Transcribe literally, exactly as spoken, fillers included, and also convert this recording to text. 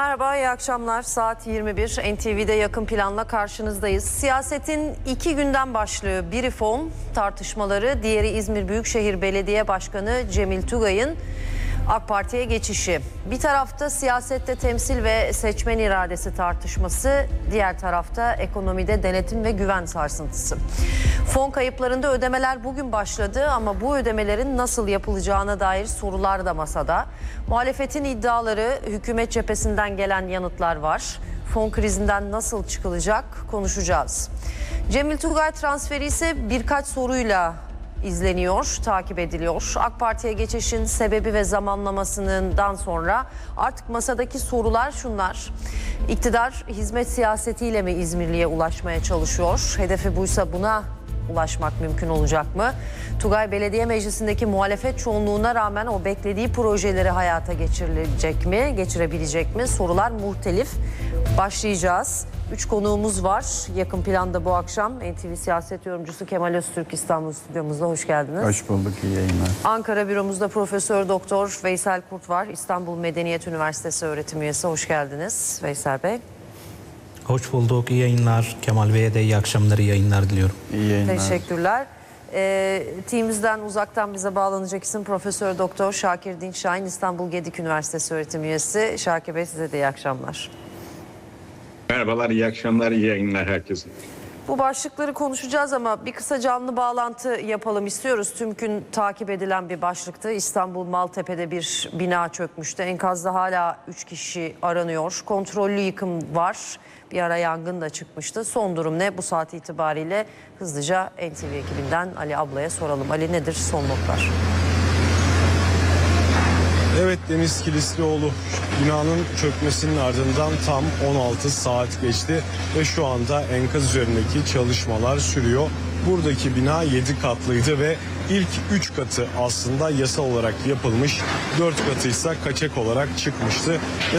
Merhaba, iyi akşamlar. Saat yirmi bir. N T V'de yakın planla karşınızdayız. Siyasetin iki günden başlığı, biri fon tartışmaları, diğeri İzmir Büyükşehir Belediye Başkanı Cemil Tugay'ın AK Parti'ye geçişi. Bir tarafta siyasette temsil ve seçmen iradesi tartışması, diğer tarafta ekonomide denetim ve güven sarsıntısı. Fon kayıplarında ödemeler bugün başladı ama bu ödemelerin nasıl yapılacağına dair sorular da masada. Muhalefetin iddiaları, hükümet cephesinden gelen yanıtlar var. Fon krizinden nasıl çıkılacak konuşacağız. Cemil Tugay transferi ise birkaç soruyla izleniyor, takip ediliyor. AK Parti'ye geçişin sebebi ve zamanlamasından sonra artık masadaki sorular şunlar. İktidar hizmet siyasetiyle mi İzmirli'ye ulaşmaya çalışıyor? Hedefi buysa buna ulaşmak mümkün olacak mı? Tugay Belediye Meclisi'ndeki muhalefet çoğunluğuna rağmen o beklediği projeleri hayata geçirilecek mi, geçirebilecek mi? Sorular muhtelif. Başlayacağız. Üç konuğumuz var. Yakın planda bu akşam N T V siyaset yorumcusu Kemal Öztürk İstanbul stüdyomuzda. Hoş geldiniz. Hoş bulduk, iyi yayınlar. Ankara büromuzda Profesör Doktor Veysel Kurt var. İstanbul Medeniyet Üniversitesi öğretim üyesi. Hoş geldiniz Veysel Bey. Hoş bulduk, iyi yayınlar. Kemal Bey'e de iyi akşamlar, iyi yayınlar diliyorum. İyi yayınlar. Teşekkürler. Ee, team'imizden uzaktan bize bağlanacak isim Profesör Doktor Şakir Dinçşahin, İstanbul Gedik Üniversitesi öğretim üyesi. Şakir Bey, size de iyi akşamlar. Merhabalar, iyi akşamlar, iyi yayınlar herkese. Bu başlıkları konuşacağız ama bir kısa canlı bağlantı yapalım istiyoruz. Tüm gün takip edilen bir başlıktı. İstanbul Maltepe'de bir bina çökmüştü. Enkazda hala üç kişi aranıyor. Kontrollü yıkım var. Bir ara yangın da çıkmıştı. Son durum ne? Bu saat itibariyle hızlıca N T V ekibinden Ali ablaya soralım. Ali, nedir son notlar? Evet, Deniz Kilislioğlu, binanın çökmesinin ardından tam on altı saat geçti ve şu anda enkaz üzerindeki çalışmalar sürüyor. Buradaki bina yedi katlıydı ve ilk üç katı aslında yasal olarak yapılmış, dört katı ise kaçak olarak çıkmıştı.